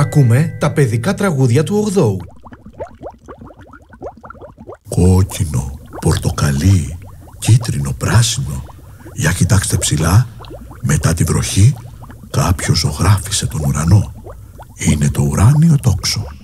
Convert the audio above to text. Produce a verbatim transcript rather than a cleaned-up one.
Ακούμε τα παιδικά τραγούδια του ογδόου. Κόκκινο, πορτοκαλί, κίτρινο, πράσινο. Για κοιτάξτε ψηλά, μετά τη βροχή κάποιος ζωγράφισε τον ουρανό. Είναι το ουράνιο τόξο.